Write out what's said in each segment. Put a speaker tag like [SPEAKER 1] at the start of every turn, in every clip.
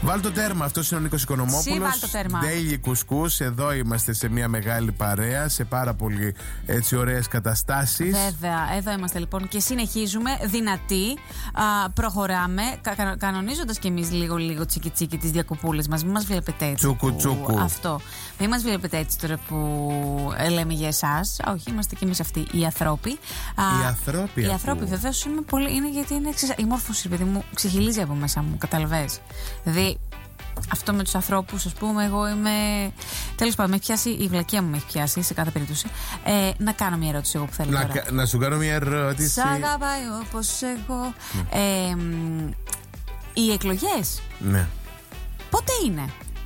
[SPEAKER 1] Βάλ το τέρμα, αυτός είναι ο Νίκος Οικονομόπουλος. Daily Κουσκούς. Εδώ είμαστε σε μια μεγάλη παρέα, σε πάρα πολύ έτσι ωραίες καταστάσεις.
[SPEAKER 2] Βέβαια, εδώ είμαστε λοιπόν και συνεχίζουμε δυνατοί. Προχωράμε, κανονίζοντας κι εμείς λίγο τσίκι τις διακοπούλες μας. Μην μας βλέπετε έτσι.
[SPEAKER 1] Τσούκου.
[SPEAKER 2] Αυτό. Μην μας βλέπετε έτσι τώρα που λέμε για εσάς. Όχι, είμαστε κι εμείς αυτοί οι ανθρώποι.
[SPEAKER 1] Οι
[SPEAKER 2] ανθρώποι, βεβαίως είναι γιατί είναι η μόρφωση, παιδί μου, ξεχυλίζει από μέσα μου, καταλαβες. Δηλαδή, αυτό με τους ανθρώπους, ας πούμε, εγώ είμαι. Τέλος πάντων, με έχει πιάσει, η βλακεία μου με έχει πιάσει σε κάθε περίπτωση. Να κάνω μια ερώτηση εγώ που θέλω τώρα.
[SPEAKER 1] Να σου κάνω μια ερώτηση.
[SPEAKER 2] Σ' αγαπάει όπως εγώ. Οι εκλογές.
[SPEAKER 1] Ναι.
[SPEAKER 2] Πότε είναι?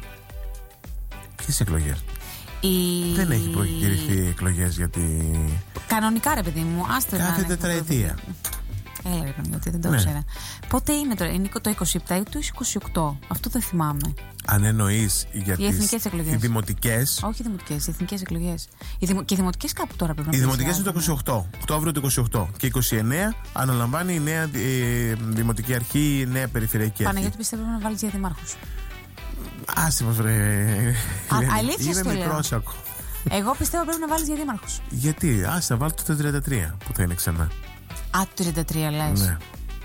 [SPEAKER 1] Ποιες εκλογές? Δεν έχει προκηρυχθεί εκλογές γιατί.
[SPEAKER 2] Κανονικά, ρε παιδί μου, άστε
[SPEAKER 1] κάθε τετραετία.
[SPEAKER 2] Έλα, ρε γιατί δεν το ήξερα. Πότε είναι τώρα, είναι το 27 ή το 28? Αυτό δεν θυμάμαι.
[SPEAKER 1] Αν εννοείς για
[SPEAKER 2] οι εθνικές εκλογές.
[SPEAKER 1] Οι δημοτικές.
[SPEAKER 2] Όχι οι δημοτικές, οι εθνικές εκλογές. Και οι δημοτικές κάπου τώρα πρέπει να
[SPEAKER 1] οι δημοτικές είναι το 28, Οκτώβριο του 28. Και 29 αναλαμβάνει η νέα δημοτική αρχή, η νέα περιφερειακή αρχή.
[SPEAKER 2] Παναγιώτη, πιστεύω να βάλεις για δημάρχους.
[SPEAKER 1] Άσε μας βρε.
[SPEAKER 2] Αλήθεια
[SPEAKER 1] είμαι μικρός ακόμα.
[SPEAKER 2] Εγώ πιστεύω πρέπει να βάλεις για δήμαρχους.
[SPEAKER 1] Γιατί? Άσε, βάλω το 33 που θα είναι ξανά.
[SPEAKER 2] Το 33 λες.
[SPEAKER 1] Ναι.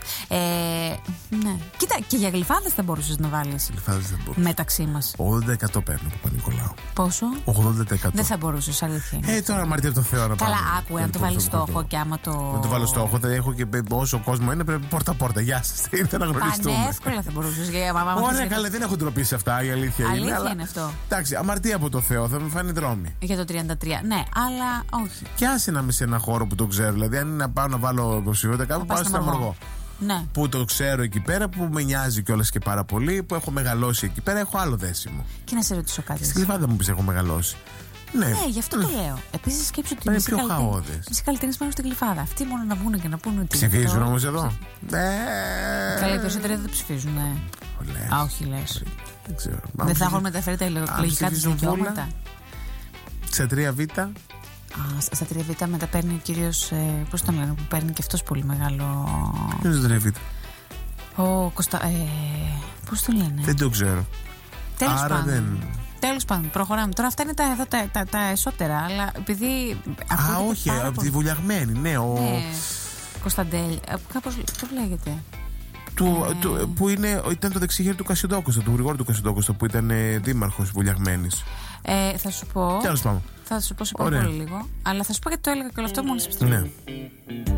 [SPEAKER 2] Ναι. Κοίτα, και για γλυφάδες θα μπορούσες να βάλεις.
[SPEAKER 1] Γλυφάδες δεν μπορούσα.
[SPEAKER 2] Μεταξύ μας.
[SPEAKER 1] 80% παίρνω από Παπα-Νικολάου.
[SPEAKER 2] Πόσο?
[SPEAKER 1] 80%.
[SPEAKER 2] Δεν θα μπορούσες, αλήθεια.
[SPEAKER 1] Τώρα αμαρτία από το Θεό να πάμε.
[SPEAKER 2] Καλά, άκουε, αν το βάλεις στόχο και άμα το.
[SPEAKER 1] Δεν το βάλω στόχο, θα έχω και όσο κόσμο είναι, πρέπει πόρτα-πόρτα. Γεια σας, ήρθε να γνωριστούμε.
[SPEAKER 2] Πανεύκολα θα μπορούσες.
[SPEAKER 1] Ωραία, καλά, δεν έχω ντροπή σε αυτά, η αλήθεια είναι.
[SPEAKER 2] Αλήθεια είναι αυτό.
[SPEAKER 1] Εντάξει, αμαρτία από το Θεό, θα με φάνει δρόμοι.
[SPEAKER 2] Για το 33, ναι, αλλά όχι.
[SPEAKER 1] Και άσε να είμαι σε ένα χώρο που το ξέρω. Δηλαδή, αν είναι να πάω να βάλω υποψηφιότητα κάπου, πάω στην Αμοργό.
[SPEAKER 2] Ναι.
[SPEAKER 1] Που το ξέρω εκεί πέρα, που με νοιάζει κιόλας και πάρα πολύ, που έχω μεγαλώσει εκεί πέρα, έχω άλλο δέσιμο.
[SPEAKER 2] Και να σε ρωτήσω κάτι.
[SPEAKER 1] Στην Γλυφάδα μου πεις έχω μεγαλώσει. Ναι,
[SPEAKER 2] γι' αυτό το λέω. Επίσης σκέψου ότι
[SPEAKER 1] είναι πιο χαόδες.
[SPEAKER 2] Μισοί καλλιτέχνες πάνε στην Γλυφάδα. Αυτοί μόνο να βγουν και να πούνε ότι.
[SPEAKER 1] Ψηφίζουν όμως εδώ.
[SPEAKER 2] Καλά, οι περισσότεροι δεν ψηφίζουν. Όχι, λες.
[SPEAKER 1] Δεν ξέρω.
[SPEAKER 2] Δεν θα έχουν μεταφέρει τα εκλογικά τους δικαιώματα.
[SPEAKER 1] Σε 3Β.
[SPEAKER 2] Στα 3Β μετά παίρνει ο κύριος. Πώς τον λένε, που παίρνει και αυτός πολύ μεγάλο.
[SPEAKER 1] Ποιος είναι 3Β?
[SPEAKER 2] Ο Κώστα. Πώς τον λένε?
[SPEAKER 1] Δεν το ξέρω.
[SPEAKER 2] Τέλος πάντων, προχωράμε. Τώρα αυτά είναι τα εσώτερα, αλλά επειδή.
[SPEAKER 1] Όχι, από τη Βουλιαγμένη, ναι.
[SPEAKER 2] Κωνσταντέλ. Κάπως. Πώς λέγεται?
[SPEAKER 1] Που ήταν το δεξιχέρι του Κασιντόκοστα, του Γρηγόρη του Κασιντόκοστα, που ήταν δήμαρχος Βουλιαγμένης.
[SPEAKER 2] Θα σου πω.
[SPEAKER 1] Τέλος πάντων.
[SPEAKER 2] Θα σου πω σε πολύ λίγο. Αλλά θα σου πω γιατί το έλεγα και όλο αυτό μόλις επιστρέφω.
[SPEAKER 1] Ναι.